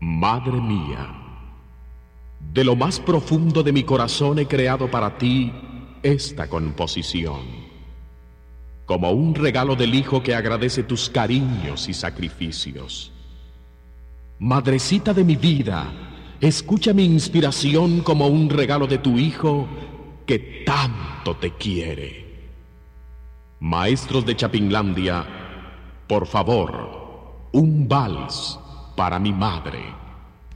Madre mía, de lo más profundo de mi corazón he creado para ti esta composición, como un regalo del hijo que agradece tus cariños y sacrificios. Madrecita de mi vida, escucha mi inspiración como un regalo de tu hijo que tanto te quiere. Maestros de Chapinlandia, por favor, un vals para mi madre.